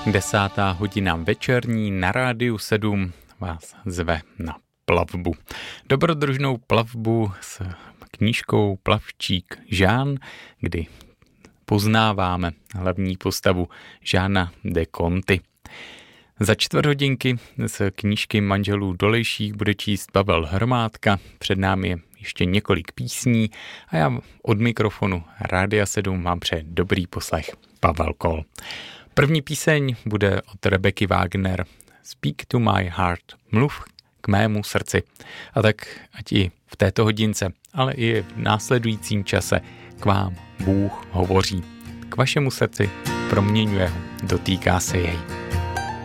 10:00 večerní na Rádiu 7 vás zve na plavbu. Dobrodružnou plavbu s knížkou Plavčík Jean, kdy poznáváme hlavní postavu Jeana de Conty. Za 4 hodinky z knížky Manželů Dolejších bude číst Pavel Hromádka, před námi je ještě několik písní a já od mikrofonu Rádia 7 vám přeje dobrý poslech. Pavel Kol. První píseň bude od Rebeky Wagner. Speak to my heart. Mluv k mému srdci. A tak ať i v této hodince, ale i v následujícím čase k vám Bůh hovoří. K vašemu srdci proměňuje ho, dotýká se jej.